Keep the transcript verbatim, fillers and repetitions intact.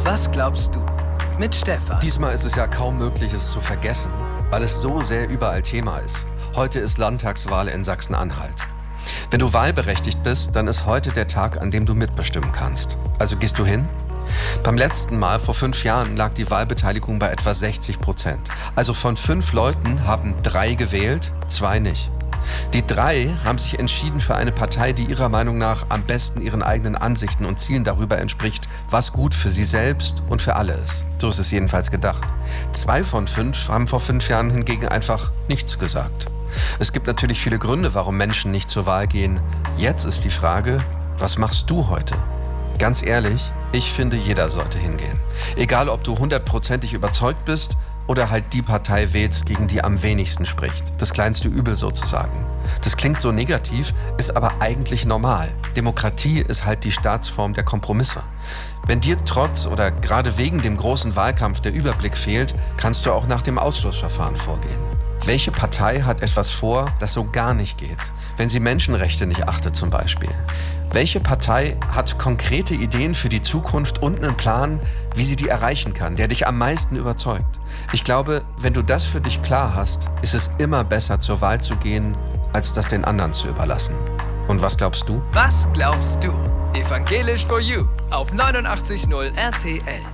Was glaubst du? Mit Stefan. Diesmal ist es ja kaum möglich, es zu vergessen, weil es so sehr überall Thema ist. Heute ist Landtagswahl in Sachsen-Anhalt. Wenn du wahlberechtigt bist, dann ist heute der Tag, an dem du mitbestimmen kannst. Also gehst du hin? Beim letzten Mal, vor fünf Jahren, lag die Wahlbeteiligung bei etwa sechzig Prozent. Also von fünf Leuten haben drei gewählt, zwei nicht. Die drei haben sich entschieden für eine Partei, die ihrer Meinung nach am besten ihren eigenen Ansichten und Zielen darüber entspricht, was gut für sie selbst und für alle ist. So ist es jedenfalls gedacht. Zwei von fünf haben vor fünf Jahren hingegen einfach nichts gesagt. Es gibt natürlich viele Gründe, warum Menschen nicht zur Wahl gehen. Jetzt ist die Frage, was machst du heute? Ganz ehrlich, ich finde, jeder sollte hingehen. Egal, ob du hundertprozentig überzeugt bist oder halt die Partei wählst, gegen die am wenigsten spricht. Das kleinste Übel sozusagen. Das klingt so negativ, ist aber eigentlich normal. Demokratie ist halt die Staatsform der Kompromisse. Wenn dir trotz oder gerade wegen dem großen Wahlkampf der Überblick fehlt, kannst du auch nach dem Ausschlussverfahren vorgehen. Welche Partei hat etwas vor, das so gar nicht geht? Wenn sie Menschenrechte nicht achtet zum Beispiel. Welche Partei hat konkrete Ideen für die Zukunft und einen Plan, wie sie die erreichen kann, der dich am meisten überzeugt? Ich glaube, wenn du das für dich klar hast, ist es immer besser, zur Wahl zu gehen, als das den anderen zu überlassen. Und was glaubst du? Was glaubst du? Evangelisch for You auf neunundachtzig Komma null R T L.